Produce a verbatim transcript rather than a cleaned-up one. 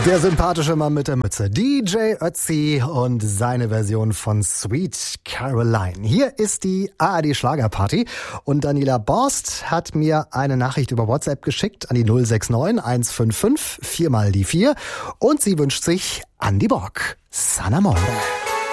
Der sympathische Mann mit der Mütze, D J Ötzi und seine Version von Sweet Caroline. Hier ist die A R D Schlagerparty und Daniela Borst hat mir eine Nachricht über WhatsApp geschickt an die null sechs neun eins fünf fünf vier mal die vier und sie wünscht sich Andy Borg. San Amore.